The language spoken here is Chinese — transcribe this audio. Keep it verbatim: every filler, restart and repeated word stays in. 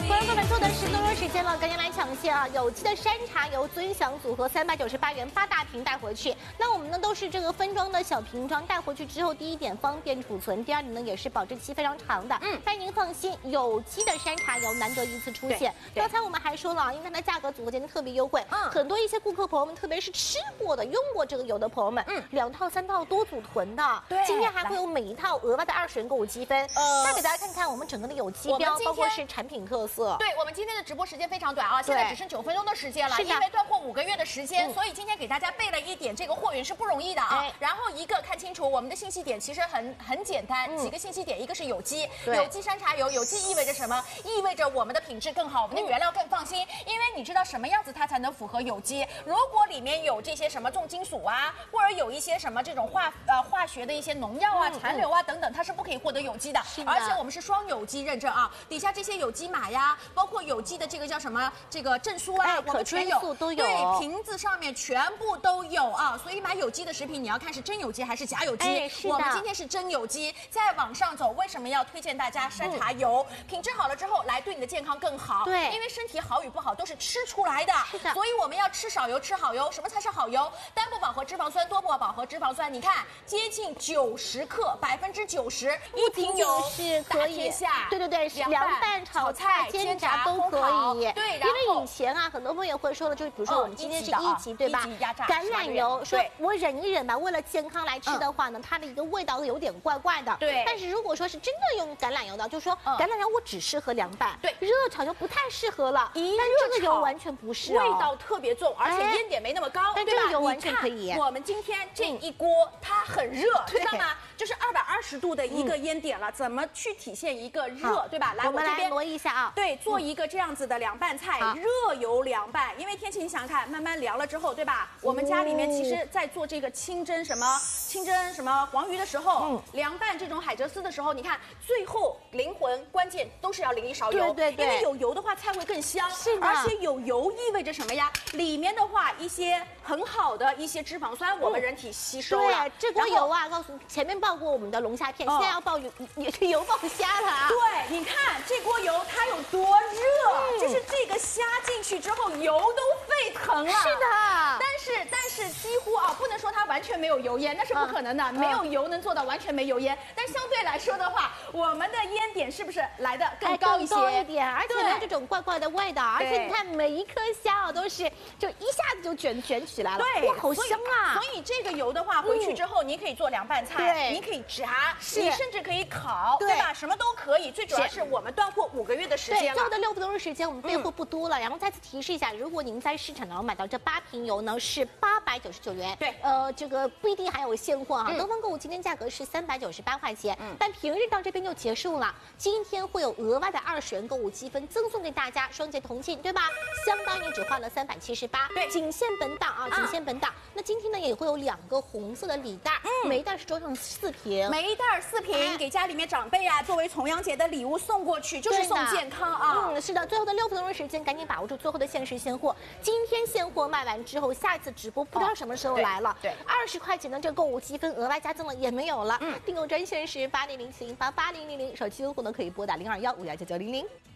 观众们，做的十分钟时间了，赶紧来抢先啊！有机的山茶油尊享组合三百九十八元八大瓶带回去。那我们呢都是这个分装的小瓶装，带回去之后，第一点方便储存，第二点呢也是保质期非常长的。嗯，但您放心，有机的山茶油难得一次出现。刚才我们还说了，因为它的价格组合今天特别优惠，嗯，很多一些顾客朋友们，特别是吃过的、用过这个油的朋友们，嗯，两套、三套多组囤的。对，今天还会有每一套额外的二十元购物积分。呃，再给大家看看我们整个的有机标，包括是产品特色。 对，我们今天的直播时间非常短啊，现在只剩九分钟的时间了，因为断货五个月的时间，嗯、所以今天给大家备了一点这个货源是不容易的啊。哎、然后一个看清楚，我们的信息点其实很很简单，嗯、几个信息点，一个是有机，有机山茶油，有机意味着什么？意味着我们的品质更好，我们的原料更放心，嗯、因为你知道什么样子它才能符合有机？如果里面有这些什么重金属啊，或者有一些什么这种化呃化学的一些农药啊、嗯、残留啊等等，它是不可以获得有机的。而且我们是双有机认证啊，底下这些有机码呀，包括有机的这个叫什么这个证书啊， 哎、 我们全有， 都有， 对，瓶子上面全部都有啊。所以买有机的食品，你要看是真有机还是假有机。 哎、是的， 我们今天是真有机，再往上走，为什么要推荐大家山茶油？嗯、品质好了之后，来对你的健康更好。 对， 因为身体好与不好都是吃出来的。 是的， 所以我们要吃少油，吃好油。什么才是好油？单不饱和脂肪酸，多不饱和脂肪酸，你看接近九十克，百分之九十，一瓶油是可以。对对对，凉拌、炒菜、煎炸都可以。 对， 因为以前啊，很多朋友会说了，就是比如说我们今天是一级，对吧？橄榄油，说我忍一忍吧，为了健康来吃的话呢，它的一个味道有点怪怪的。 对。 但是如果说是真的用橄榄油的，就说橄榄油我只适合凉拌，对，热炒就不太适合了。一但这个油完全不是， 味道特别重，而且烟点没那么高， 但这个油完全可以。 我们今天这一锅它很热，知道吗？就是二百二十度的一个烟点了，怎么去体现一个热，对吧？来， 我们来挪一下啊。 对，做一个这样子的凉拌菜，热油凉拌。因为天气你想想看，慢慢凉了之后，对吧？我们家里面其实在做这个清蒸什么清蒸什么黄鱼的时候，嗯，凉拌这种海蜇丝的时候，你看最后灵魂关键都是要淋一勺油， 对对对， 因为有油的话菜会更香。 是的， 而且有油意味着什么呀？里面的话一些很好的一些脂肪酸，我们人体吸收了。 对，这锅油啊，告诉你前面爆过我们的龙虾片，现在要爆油油爆虾了啊。 对，你看这锅油它有多热，就是这个虾进去之后油都沸腾了。 是的， 但是但是几乎啊，不能说它完全没有油烟，那是不可能的，没有油能做到完全没油烟。但相对来说的话，我们的烟点是不是来的更高一些？ 高一点，而且没有这种怪怪的味道，而且你看每一颗虾啊都是就一下子就卷卷起来了， 对， 哇，好香啊！ 所以这个油的话，回去之后你可以做凉拌菜，你可以炸，你甚至可以烤，对吧？什么都可以。最主要是我们断货五个月的时间了， 最后的六分钟的时间我们备货不多了。然后再次提示一下，如果您在市场上买到这八瓶油呢，是八百九十九元。 对， 呃，这个不一定还有现货啊。东方购物今天价格是三百九十八块钱，但平日到这边就结束了。今天会有额外的二十元购物积分赠送给大家，双节同庆，对吧？相当于只花了三百七十八，对，仅限本档啊，仅限本档。那今天呢也会有两个红色的礼袋，嗯，每一袋是装上四瓶， 每一袋四瓶，给家里面长辈啊，作为重阳节的礼物送过去，就是送健康啊。 嗯，是的，最后的六分钟的时间，赶紧把握住最后的限时现货。今天现货卖完之后，下一次直播不知道什么时候来了。对，二十块钱的这个购物积分额外加赠了也没有了。嗯，订购专线是八零零七零八八零零零，手机用户呢可以拨打零二幺五幺九九零零。